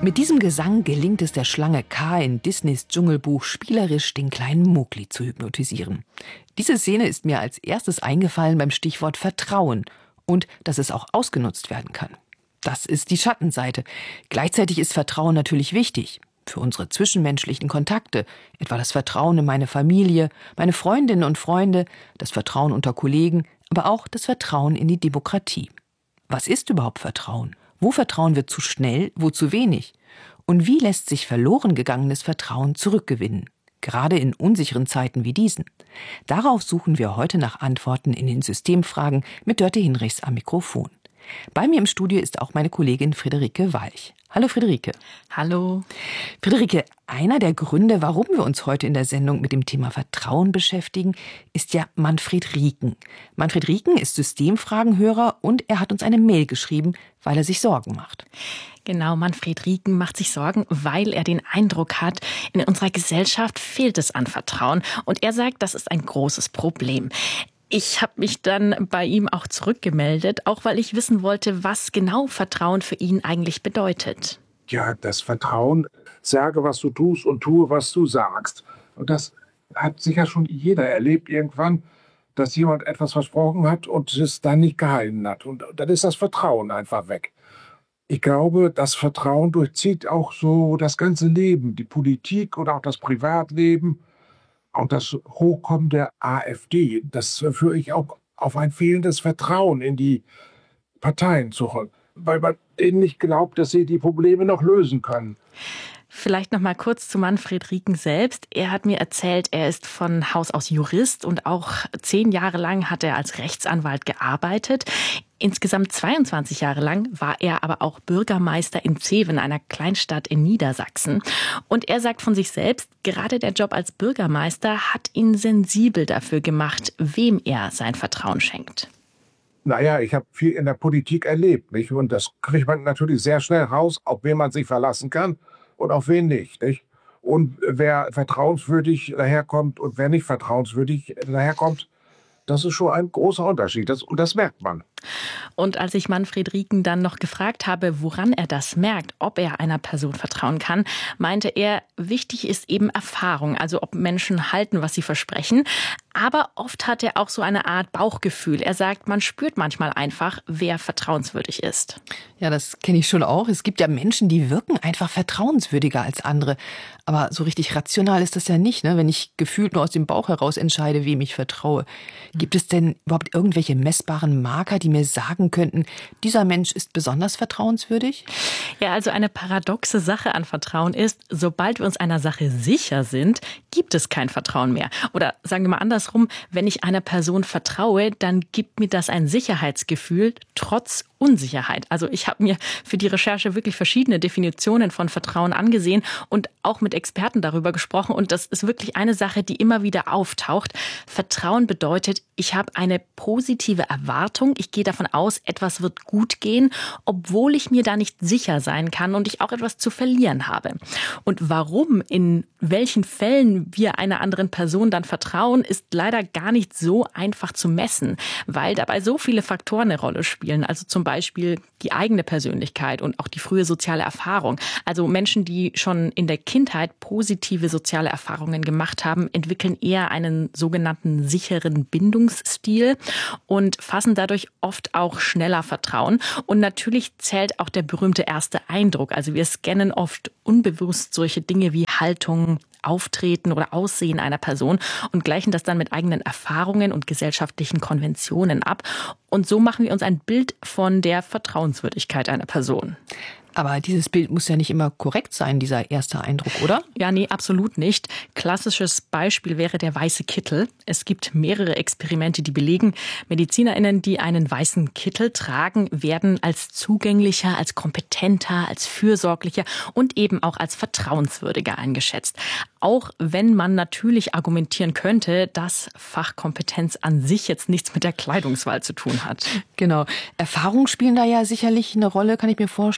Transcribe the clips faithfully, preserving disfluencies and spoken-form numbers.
Mit diesem Gesang gelingt es der Schlange K in Disneys Dschungelbuch spielerisch, den kleinen Mowgli zu hypnotisieren. Diese Szene ist mir als erstes eingefallen beim Stichwort Vertrauen und dass es auch ausgenutzt werden kann. Das ist die Schattenseite. Gleichzeitig ist Vertrauen natürlich wichtig. Für unsere zwischenmenschlichen Kontakte, etwa das Vertrauen in meine Familie, meine Freundinnen und Freunde, das Vertrauen unter Kollegen, aber auch das Vertrauen in die Demokratie. Was ist überhaupt Vertrauen? Wo vertrauen wir zu schnell, wo zu wenig? Und wie lässt sich verloren gegangenes Vertrauen zurückgewinnen? Gerade in unsicheren Zeiten wie diesen. Darauf suchen wir heute nach Antworten in den Systemfragen mit Dörte Hinrichs am Mikrofon. Bei mir im Studio ist auch meine Kollegin Friederike Walch. Hallo Friederike. Hallo. Friederike, einer der Gründe, warum wir uns heute in der Sendung mit dem Thema Vertrauen beschäftigen, ist ja Manfred Rieken. Manfred Rieken ist Systemfragenhörer und er hat uns eine Mail geschrieben, weil er sich Sorgen macht. Genau, Manfred Rieken macht sich Sorgen, weil er den Eindruck hat, in unserer Gesellschaft fehlt es an Vertrauen. Und er sagt, das ist ein großes Problem. Ich habe mich dann bei ihm auch zurückgemeldet, auch weil ich wissen wollte, was genau Vertrauen für ihn eigentlich bedeutet. Ja, das Vertrauen, sage, was du tust und tue, was du sagst. Und das hat sicher schon jeder erlebt irgendwann, dass jemand etwas versprochen hat und es dann nicht gehalten hat. Und dann ist das Vertrauen einfach weg. Ich glaube, das Vertrauen durchzieht auch so das ganze Leben, die Politik oder auch das Privatleben. Und das Hochkommen der AfD, das führe ich auch auf ein fehlendes Vertrauen in die Parteien zurück, weil man denen nicht glaubt, dass sie die Probleme noch lösen können. Vielleicht noch mal kurz zu Manfred Rieken selbst. Er hat mir erzählt, er ist von Haus aus Jurist und auch zehn Jahre lang hat er als Rechtsanwalt gearbeitet. Insgesamt zweiundzwanzig Jahre lang war er aber auch Bürgermeister in Zeven, einer Kleinstadt in Niedersachsen. Und er sagt von sich selbst, gerade der Job als Bürgermeister hat ihn sensibel dafür gemacht, wem er sein Vertrauen schenkt. Naja, ich habe viel in der Politik erlebt, nicht? Und das kriegt man natürlich sehr schnell raus, auf wen man sich verlassen kann und auf wen nicht, nicht? Und wer vertrauenswürdig daherkommt und wer nicht vertrauenswürdig daherkommt, das ist schon ein großer Unterschied. Das, und das merkt man. Und als ich Manfred Rieken dann noch gefragt habe, woran er das merkt, ob er einer Person vertrauen kann, meinte er, wichtig ist eben Erfahrung, also ob Menschen halten, was sie versprechen. Aber oft hat er auch so eine Art Bauchgefühl. Er sagt, man spürt manchmal einfach, wer vertrauenswürdig ist. Ja, das kenne ich schon auch. Es gibt ja Menschen, die wirken einfach vertrauenswürdiger als andere. Aber so richtig rational ist das ja nicht, ne? Wenn ich gefühlt nur aus dem Bauch heraus entscheide, wem ich vertraue. Gibt es denn überhaupt irgendwelche messbaren Marker, die mir sagen könnten, dieser Mensch ist besonders vertrauenswürdig? Ja, also eine paradoxe Sache an Vertrauen ist, sobald wir uns einer Sache sicher sind, gibt es kein Vertrauen mehr. Oder sagen wir mal andersrum, wenn ich einer Person vertraue, dann gibt mir das ein Sicherheitsgefühl, trotz Unsicherheit. Also ich habe mir für die Recherche wirklich verschiedene Definitionen von Vertrauen angesehen und auch mit Experten darüber gesprochen. Und das ist wirklich eine Sache, die immer wieder auftaucht. Vertrauen bedeutet, ich habe eine positive Erwartung. Ich gehe davon aus, etwas wird gut gehen, obwohl ich mir da nicht sicher sein kann und ich auch etwas zu verlieren habe. Und warum, in welchen Fällen wir einer anderen Person dann vertrauen, ist leider gar nicht so einfach zu messen, weil dabei so viele Faktoren eine Rolle spielen. Also zum Beispiel die eigene Persönlichkeit und auch die frühe soziale Erfahrung. Also Menschen, die schon in der Kindheit positive soziale Erfahrungen gemacht haben, entwickeln eher einen sogenannten sicheren Bindungsstil und fassen dadurch oft auch schneller Vertrauen. Und natürlich zählt auch der berühmte erste Eindruck. Also wir scannen oft unbewusst solche Dinge wie Haltung, Auftreten oder Aussehen einer Person und gleichen das dann mit eigenen Erfahrungen und gesellschaftlichen Konventionen ab. Und so machen wir uns ein Bild von der Vertrauenswürdigkeit einer Person. Aber dieses Bild muss ja nicht immer korrekt sein, dieser erste Eindruck, oder? Ja, nee, absolut nicht. Klassisches Beispiel wäre der weiße Kittel. Es gibt mehrere Experimente, die belegen, MedizinerInnen, die einen weißen Kittel tragen, werden als zugänglicher, als kompetenter, als fürsorglicher und eben auch als vertrauenswürdiger eingeschätzt. Auch wenn man natürlich argumentieren könnte, dass Fachkompetenz an sich jetzt nichts mit der Kleidungswahl zu tun hat. Genau. Erfahrungen spielen da ja sicherlich eine Rolle, kann ich mir vorstellen. Also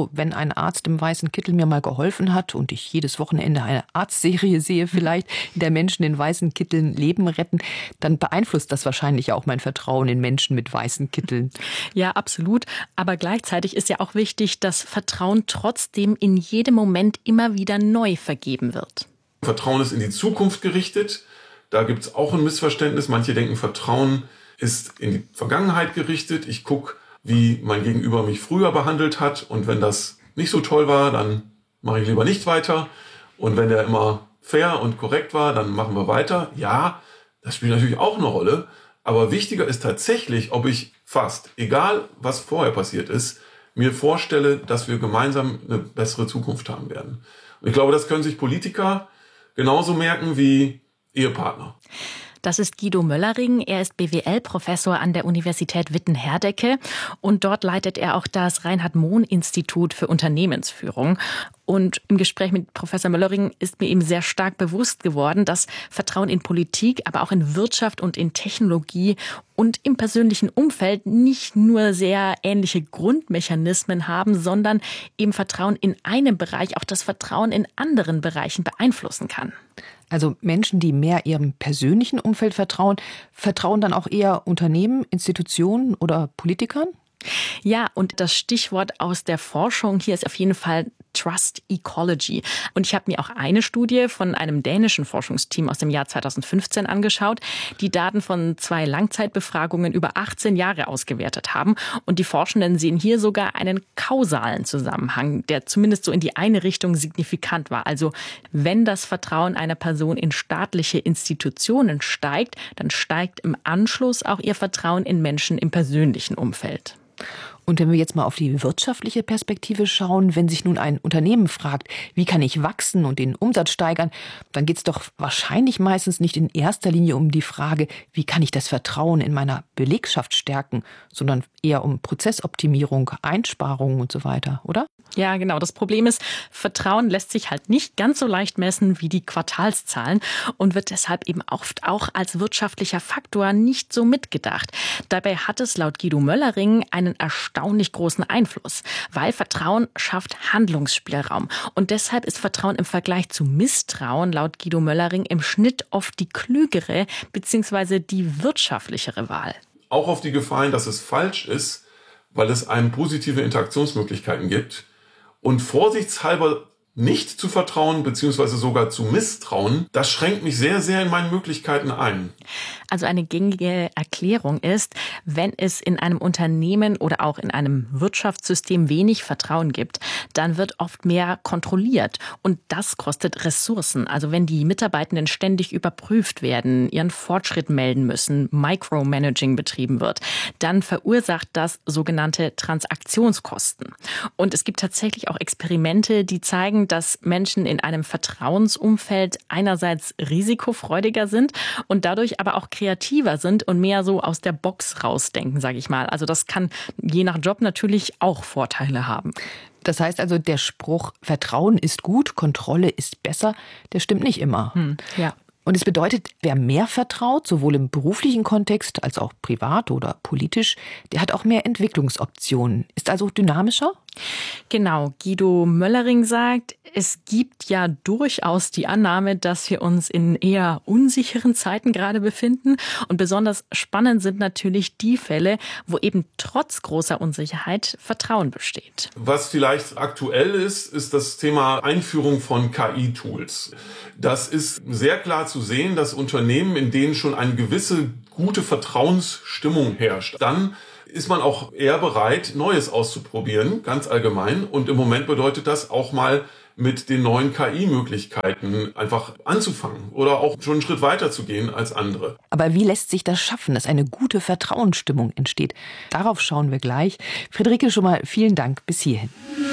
Also wenn ein Arzt im weißen Kittel mir mal geholfen hat und ich jedes Wochenende eine Arztserie sehe vielleicht, in der Menschen in weißen Kitteln Leben retten, dann beeinflusst das wahrscheinlich auch mein Vertrauen in Menschen mit weißen Kitteln. Ja, absolut. Aber gleichzeitig ist ja auch wichtig, dass Vertrauen trotzdem in jedem Moment immer wieder neu vergeben wird. Vertrauen ist in die Zukunft gerichtet. Da gibt es auch ein Missverständnis. Manche denken, Vertrauen ist in die Vergangenheit gerichtet. Ich gucke, wie mein Gegenüber mich früher behandelt hat. Und wenn das nicht so toll war, dann mache ich lieber nicht weiter. Und wenn der immer fair und korrekt war, dann machen wir weiter. Ja, das spielt natürlich auch eine Rolle. Aber wichtiger ist tatsächlich, ob ich fast, egal was vorher passiert ist, mir vorstelle, dass wir gemeinsam eine bessere Zukunft haben werden. Und ich glaube, das können sich Politiker genauso merken wie Ehepartner. Das ist Guido Möllering. Er ist B W L-Professor an der Universität Witten-Herdecke und dort leitet er auch das Reinhard-Mohn-Institut für Unternehmensführung. Und im Gespräch mit Professor Möllering ist mir eben sehr stark bewusst geworden, dass Vertrauen in Politik, aber auch in Wirtschaft und in Technologie und im persönlichen Umfeld nicht nur sehr ähnliche Grundmechanismen haben, sondern eben Vertrauen in einem Bereich auch das Vertrauen in anderen Bereichen beeinflussen kann. Also Menschen, die mehr ihrem persönlichen Umfeld vertrauen, vertrauen dann auch eher Unternehmen, Institutionen oder Politikern? Ja, und das Stichwort aus der Forschung hier ist auf jeden Fall Trust Ecology. Und ich habe mir auch eine Studie von einem dänischen Forschungsteam aus dem Jahr zweitausendfünfzehn angeschaut, die Daten von zwei Langzeitbefragungen über achtzehn Jahre ausgewertet haben. Und die Forschenden sehen hier sogar einen kausalen Zusammenhang, der zumindest so in die eine Richtung signifikant war. Also wenn das Vertrauen einer Person in staatliche Institutionen steigt, dann steigt im Anschluss auch ihr Vertrauen in Menschen im persönlichen Umfeld. Und wenn wir jetzt mal auf die wirtschaftliche Perspektive schauen, wenn sich nun ein Unternehmen fragt, wie kann ich wachsen und den Umsatz steigern, dann geht es doch wahrscheinlich meistens nicht in erster Linie um die Frage, wie kann ich das Vertrauen in meiner Belegschaft stärken, sondern eher um Prozessoptimierung, Einsparungen und so weiter, oder? Ja, genau. Das Problem ist, Vertrauen lässt sich halt nicht ganz so leicht messen wie die Quartalszahlen und wird deshalb eben oft auch als wirtschaftlicher Faktor nicht so mitgedacht. Dabei hat es laut Guido Möllering einen erstaunlich großen Einfluss, weil Vertrauen schafft Handlungsspielraum. Und deshalb ist Vertrauen im Vergleich zu Misstrauen laut Guido Möllering im Schnitt oft die klügere bzw. die wirtschaftlichere Wahl. Auch auf die Gefahr hin, dass es falsch ist, weil es einem positive Interaktionsmöglichkeiten gibt. Und vorsichtshalber nicht zu vertrauen bzw. sogar zu misstrauen, das schränkt mich sehr, sehr in meinen Möglichkeiten ein. Also eine gängige Erklärung ist, wenn es in einem Unternehmen oder auch in einem Wirtschaftssystem wenig Vertrauen gibt, dann wird oft mehr kontrolliert und das kostet Ressourcen. Also wenn die Mitarbeitenden ständig überprüft werden, ihren Fortschritt melden müssen, Micromanaging betrieben wird, dann verursacht das sogenannte Transaktionskosten. Und es gibt tatsächlich auch Experimente, die zeigen, dass Menschen in einem Vertrauensumfeld einerseits risikofreudiger sind und dadurch aber auch kreativer sind und mehr so aus der Box rausdenken, sage ich mal. Also das kann je nach Job natürlich auch Vorteile haben. Das heißt also, der Spruch, Vertrauen ist gut, Kontrolle ist besser, der stimmt nicht immer. Hm, ja. Und es bedeutet, wer mehr vertraut, sowohl im beruflichen Kontext als auch privat oder politisch, der hat auch mehr Entwicklungsoptionen, ist also dynamischer? Genau, Guido Möllering sagt, es gibt ja durchaus die Annahme, dass wir uns in eher unsicheren Zeiten gerade befinden. Und besonders spannend sind natürlich die Fälle, wo eben trotz großer Unsicherheit Vertrauen besteht. Was vielleicht aktuell ist, ist das Thema Einführung von K I-Tools. Das ist sehr klar zu sehen, dass Unternehmen, in denen schon eine gewisse gute Vertrauensstimmung herrscht, dann ist man auch eher bereit, Neues auszuprobieren, ganz allgemein. Und im Moment bedeutet das auch mal mit den neuen K I-Möglichkeiten einfach anzufangen oder auch schon einen Schritt weiter zu gehen als andere. Aber wie lässt sich das schaffen, dass eine gute Vertrauensstimmung entsteht? Darauf schauen wir gleich. Friederike, schon mal vielen Dank bis hierhin.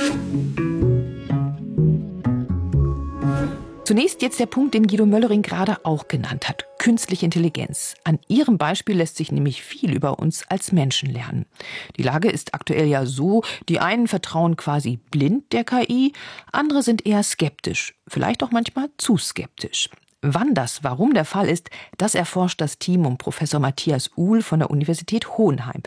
Zunächst jetzt der Punkt, den Guido Möllering gerade auch genannt hat. Künstliche Intelligenz. An ihrem Beispiel lässt sich nämlich viel über uns als Menschen lernen. Die Lage ist aktuell ja so, die einen vertrauen quasi blind der K I, andere sind eher skeptisch, vielleicht auch manchmal zu skeptisch. Wann das, warum der Fall ist, das erforscht das Team um Professor Matthias Uhl von der Universität Hohenheim.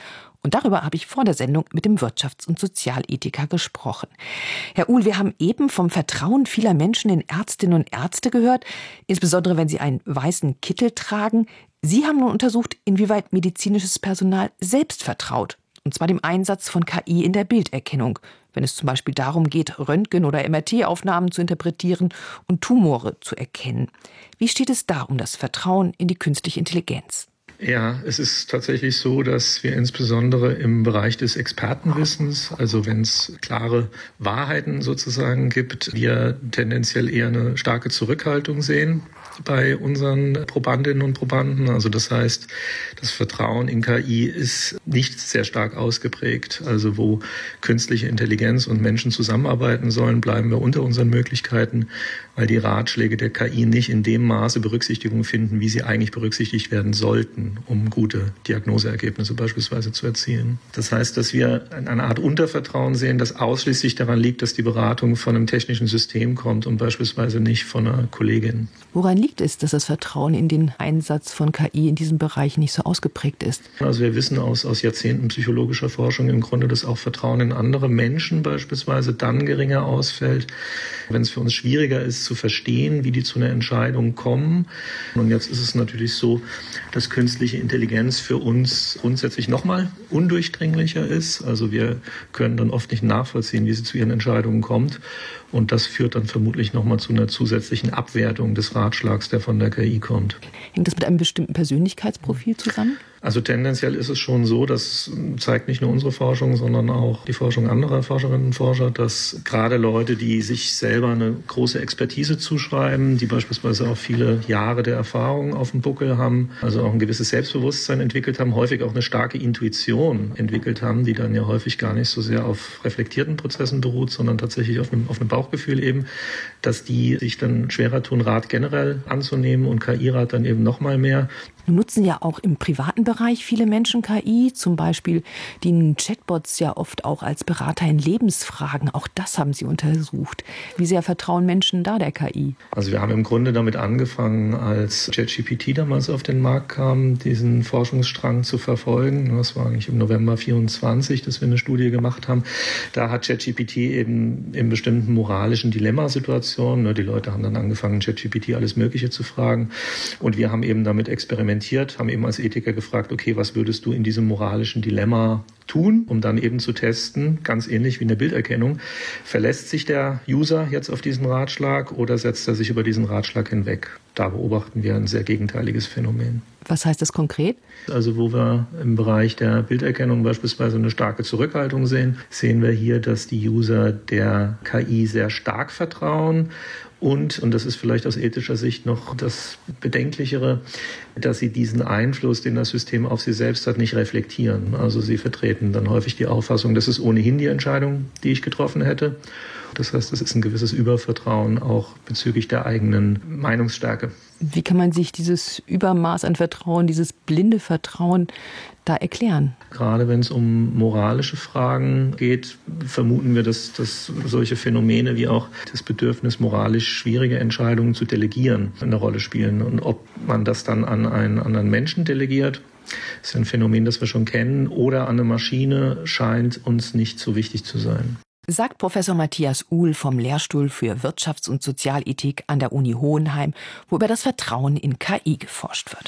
Und darüber habe ich vor der Sendung mit dem Wirtschafts- und Sozialethiker gesprochen. Herr Uhl, wir haben eben vom Vertrauen vieler Menschen in Ärztinnen und Ärzte gehört, insbesondere wenn sie einen weißen Kittel tragen. Sie haben nun untersucht, inwieweit medizinisches Personal selbst vertraut. Und zwar dem Einsatz von K I in der Bilderkennung, wenn es zum Beispiel darum geht, Röntgen- oder M R T-Aufnahmen zu interpretieren und Tumore zu erkennen. Wie steht es da um das Vertrauen in die künstliche Intelligenz? Ja, es ist tatsächlich so, dass wir insbesondere im Bereich des Expertenwissens, also wenn es klare Wahrheiten sozusagen gibt, wir tendenziell eher eine starke Zurückhaltung sehen bei unseren Probandinnen und Probanden. Also das heißt, das Vertrauen in K I ist nicht sehr stark ausgeprägt. Also wo künstliche Intelligenz und Menschen zusammenarbeiten sollen, bleiben wir unter unseren Möglichkeiten, weil die Ratschläge der K I nicht in dem Maße Berücksichtigung finden, wie sie eigentlich berücksichtigt werden sollten, um gute Diagnoseergebnisse beispielsweise zu erzielen. Das heißt, dass wir eine Art Untervertrauen sehen, das ausschließlich daran liegt, dass die Beratung von einem technischen System kommt und beispielsweise nicht von einer Kollegin. Woran liegt es, dass das Vertrauen in den Einsatz von K I in diesem Bereich nicht so ausgeprägt ist? Also wir wissen aus, aus Jahrzehnten psychologischer Forschung im Grunde, dass auch Vertrauen in andere Menschen beispielsweise dann geringer ausfällt, wenn es für uns schwieriger ist zu verstehen, wie die zu einer Entscheidung kommen. Und jetzt ist es natürlich so, dass künstliche Intelligenz für uns grundsätzlich nochmal undurchdringlicher ist. Also wir können dann oft nicht nachvollziehen, wie sie zu ihren Entscheidungen kommt. Und das führt dann vermutlich nochmal zu einer zusätzlichen Abwertung des Ratschlags, der von der K I kommt. Hängt das mit einem bestimmten Persönlichkeitsprofil zusammen? Also tendenziell ist es schon so, das zeigt nicht nur unsere Forschung, sondern auch die Forschung anderer Forscherinnen und Forscher, dass gerade Leute, die sich selber eine große Expertise zuschreiben, die beispielsweise auch viele Jahre der Erfahrung auf dem Buckel haben, also auch ein gewisses Selbstbewusstsein entwickelt haben, häufig auch eine starke Intuition entwickelt haben, die dann ja häufig gar nicht so sehr auf reflektierten Prozessen beruht, sondern tatsächlich auf einem, auf einem Bauchgefühl eben, dass die sich dann schwerer tun, Rat generell anzunehmen und K I-Rat dann eben noch mal mehr. Nun nutzen ja auch im privaten Bereich viele Menschen K I, zum Beispiel dienen Chatbots ja oft auch als Berater in Lebensfragen. Auch das haben Sie untersucht. Wie sehr vertrauen Menschen da der K I? Also wir haben im Grunde damit angefangen, als ChatGPT damals auf den Markt kam, diesen Forschungsstrang zu verfolgen. Das war eigentlich im November vierundzwanzig, dass wir eine Studie gemacht haben. Da hat ChatGPT eben in bestimmten moralischen Dilemmasituationen, die Leute haben dann angefangen, ChatGPT alles Mögliche zu fragen. Und wir haben eben damit experimentiert, haben eben als Ethiker gefragt, okay, was würdest du in diesem moralischen Dilemma tun, um dann eben zu testen, ganz ähnlich wie in der Bilderkennung, verlässt sich der User jetzt auf diesen Ratschlag oder setzt er sich über diesen Ratschlag hinweg? Da beobachten wir ein sehr gegenteiliges Phänomen. Was heißt das konkret? Also wo wir im Bereich der Bilderkennung beispielsweise eine starke Zurückhaltung sehen, sehen wir hier, dass die User der K I sehr stark vertrauen. Und, und das ist vielleicht aus ethischer Sicht noch das Bedenklichere, dass sie diesen Einfluss, den das System auf sie selbst hat, nicht reflektieren. Also sie vertreten dann häufig die Auffassung, das ist ohnehin die Entscheidung, die ich getroffen hätte. Das heißt, das ist ein gewisses Übervertrauen auch bezüglich der eigenen Meinungsstärke. Wie kann man sich dieses Übermaß an Vertrauen, dieses blinde Vertrauen da erklären? Gerade wenn es um moralische Fragen geht, vermuten wir, dass, dass solche Phänomene wie auch das Bedürfnis, moralisch schwierige Entscheidungen zu delegieren, eine Rolle spielen. Und ob man das dann an einen anderen Menschen delegiert, ist ein Phänomen, das wir schon kennen, oder an eine Maschine, scheint uns nicht so wichtig zu sein. Sagt Professor Matthias Uhl vom Lehrstuhl für Wirtschafts- und Sozialethik an der Uni Hohenheim, wo über das Vertrauen in K I geforscht wird.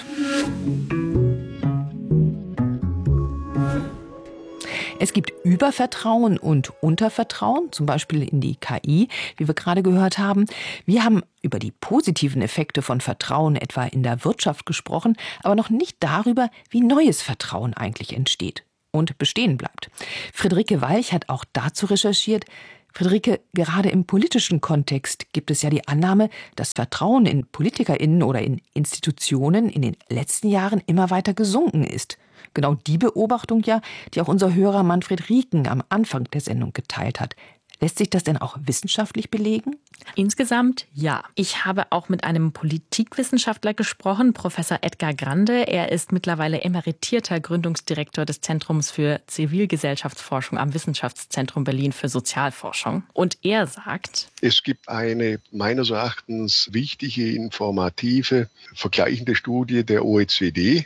Es gibt Übervertrauen und Untervertrauen, zum Beispiel in die K I, wie wir gerade gehört haben. Wir haben über die positiven Effekte von Vertrauen etwa in der Wirtschaft gesprochen, aber noch nicht darüber, wie neues Vertrauen eigentlich entsteht und bestehen bleibt. Friederike Walch hat auch dazu recherchiert. Friederike, gerade im politischen Kontext gibt es ja die Annahme, dass Vertrauen in PolitikerInnen oder in Institutionen in den letzten Jahren immer weiter gesunken ist. Genau die Beobachtung ja, die auch unser Hörer Manfred Rieken am Anfang der Sendung geteilt hat. Lässt sich das denn auch wissenschaftlich belegen? Insgesamt ja. Ich habe auch mit einem Politikwissenschaftler gesprochen, Professor Edgar Grande. Er ist mittlerweile emeritierter Gründungsdirektor des Zentrums für Zivilgesellschaftsforschung am Wissenschaftszentrum Berlin für Sozialforschung. Und er sagt: Es gibt eine meines Erachtens wichtige, informative, vergleichende Studie der O E C D.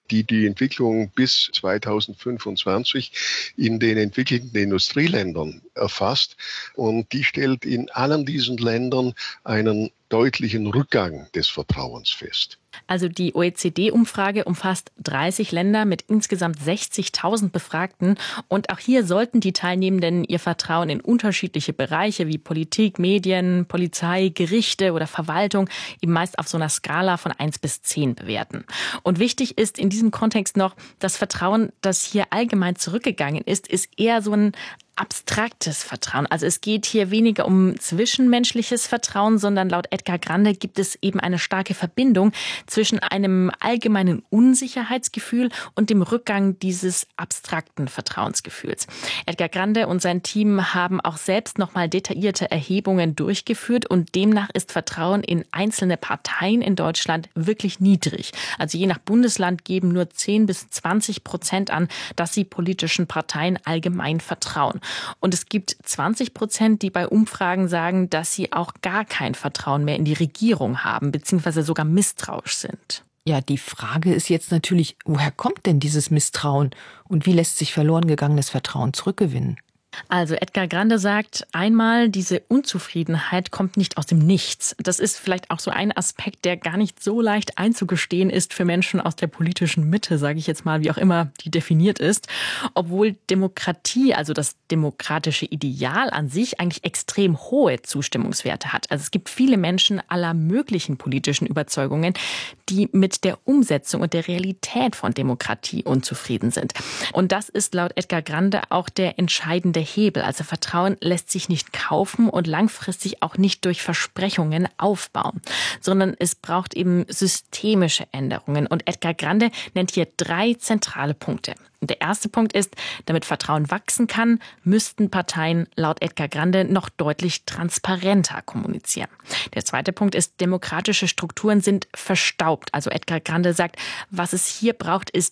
die die Entwicklung bis zweitausendfünfundzwanzig in den entwickelten Industrieländern erfasst. Und die stellt in allen diesen Ländern einen deutlichen Rückgang des Vertrauens fest. Also die O E C D-Umfrage umfasst dreißig Länder mit insgesamt sechzigtausend Befragten. Und auch hier sollten die Teilnehmenden ihr Vertrauen in unterschiedliche Bereiche wie Politik, Medien, Polizei, Gerichte oder Verwaltung eben meist auf so einer Skala von eins bis zehn bewerten. Und wichtig ist in diesem Kontext noch, das Vertrauen, das hier allgemein zurückgegangen ist, ist eher so ein abstraktes Vertrauen. Also es geht hier weniger um zwischenmenschliches Vertrauen, sondern laut Edgar Grande gibt es eben eine starke Verbindung zwischen einem allgemeinen Unsicherheitsgefühl und dem Rückgang dieses abstrakten Vertrauensgefühls. Edgar Grande und sein Team haben auch selbst nochmal detaillierte Erhebungen durchgeführt und demnach ist Vertrauen in einzelne Parteien in Deutschland wirklich niedrig. Also je nach Bundesland geben nur zehn bis zwanzig Prozent an, dass sie politischen Parteien allgemein vertrauen. Und es gibt zwanzig Prozent, die bei Umfragen sagen, dass sie auch gar kein Vertrauen mehr in die Regierung haben, beziehungsweise sogar misstrauisch sind. Ja, die Frage ist jetzt natürlich, woher kommt denn dieses Misstrauen und wie lässt sich verloren gegangenes Vertrauen zurückgewinnen? Also Edgar Grande sagt einmal, diese Unzufriedenheit kommt nicht aus dem Nichts. Das ist vielleicht auch so ein Aspekt, der gar nicht so leicht einzugestehen ist für Menschen aus der politischen Mitte, sage ich jetzt mal, wie auch immer die definiert ist. Obwohl Demokratie, also das demokratische Ideal an sich, eigentlich extrem hohe Zustimmungswerte hat. Also es gibt viele Menschen aller möglichen politischen Überzeugungen, die mit der Umsetzung und der Realität von Demokratie unzufrieden sind. Und das ist laut Edgar Grande auch der entscheidende Hebel. Also Vertrauen lässt sich nicht kaufen und langfristig auch nicht durch Versprechungen aufbauen, sondern es braucht eben systemische Änderungen. Und Edgar Grande nennt hier drei zentrale Punkte. Der erste Punkt ist, damit Vertrauen wachsen kann, müssten Parteien laut Edgar Grande noch deutlich transparenter kommunizieren. Der zweite Punkt ist, demokratische Strukturen sind verstaubt. Also Edgar Grande sagt, was es hier braucht, ist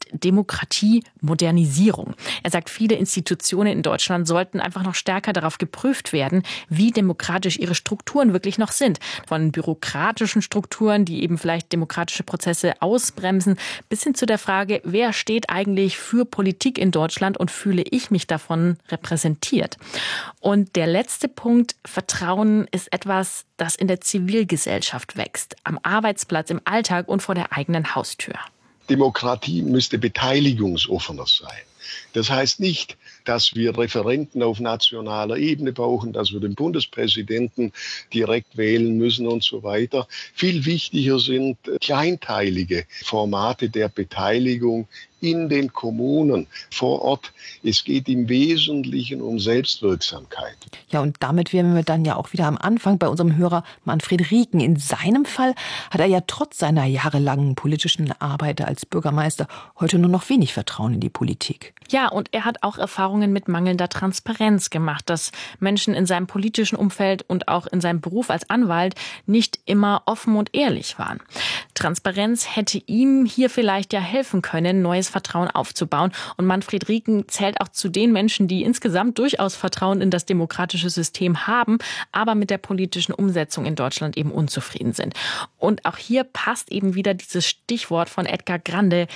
Demokratiemodernisierung. Er sagt, viele Institutionen in Deutschland sollten einfach noch stärker darauf geprüft werden, wie demokratisch ihre Strukturen wirklich noch sind. Von bürokratischen Strukturen, die eben vielleicht demokratische Prozesse ausbremsen, bis hin zu der Frage, wer steht eigentlich für Politik in Deutschland und fühle ich mich davon repräsentiert. Und der letzte Punkt, Vertrauen ist etwas, das in der Zivilgesellschaft wächst, am Arbeitsplatz, im Alltag und vor der eigenen Haustür. Demokratie müsste beteiligungsoffener sein. Das heißt nicht, dass wir Referenten auf nationaler Ebene brauchen, dass wir den Bundespräsidenten direkt wählen müssen und so weiter. Viel wichtiger sind kleinteilige Formate der Beteiligung in den Kommunen vor Ort. Es geht im Wesentlichen um Selbstwirksamkeit. Ja, und damit wären wir dann ja auch wieder am Anfang bei unserem Hörer Manfred Rieken. In seinem Fall hat er ja trotz seiner jahrelangen politischen Arbeit als Bürgermeister heute nur noch wenig Vertrauen in die Politik. Ja, und er hat auch Erfahrungen mit mangelnder Transparenz gemacht, dass Menschen in seinem politischen Umfeld und auch in seinem Beruf als Anwalt nicht immer offen und ehrlich waren. Transparenz hätte ihm hier vielleicht ja helfen können, neues Vertrauen aufzubauen. Und Manfred Rieken zählt auch zu den Menschen, die insgesamt durchaus Vertrauen in das demokratische System haben, aber mit der politischen Umsetzung in Deutschland eben unzufrieden sind. Und auch hier passt eben wieder dieses Stichwort von Edgar Grande,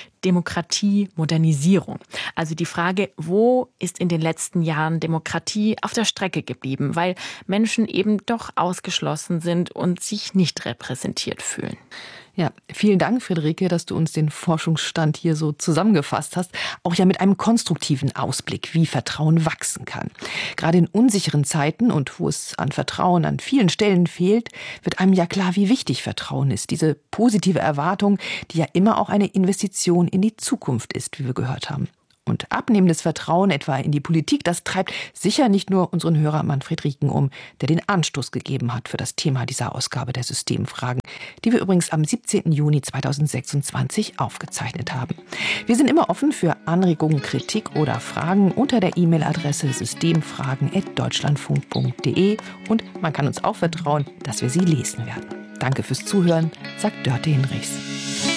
Demokratiemodernisierung. Also die Frage, wo ist in den letzten Jahren Demokratie auf der Strecke geblieben, weil Menschen eben doch ausgeschlossen sind und sich nicht repräsentiert fühlen. Ja, vielen Dank, Friederike, dass du uns den Forschungsstand hier so zusammengefasst hast. Auch ja mit einem konstruktiven Ausblick, wie Vertrauen wachsen kann. Gerade in unsicheren Zeiten und wo es an Vertrauen an vielen Stellen fehlt, wird einem ja klar, wie wichtig Vertrauen ist. Diese positive Erwartung, die ja immer auch eine Investition in die Zukunft ist, wie wir gehört haben. Und abnehmendes Vertrauen etwa in die Politik, das treibt sicher nicht nur unseren Hörer Manfred Rieken um, der den Anstoß gegeben hat für das Thema dieser Ausgabe der Systemfragen, die wir übrigens am siebzehnten Juni zweitausendsechsundzwanzig aufgezeichnet haben. Wir sind immer offen für Anregungen, Kritik oder Fragen unter der E-Mail-Adresse systemfragen at deutschlandfunk punkt de und man kann uns auch vertrauen, dass wir sie lesen werden. Danke fürs Zuhören, sagt Dörte Hinrichs.